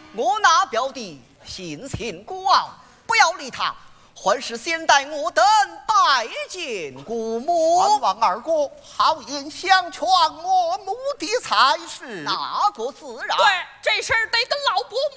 我那表弟性情孤傲，不要理他，还是先带我等拜见姑母。 万望二哥好言相劝我母的才是。 那个自然。 对，这事儿得跟老伯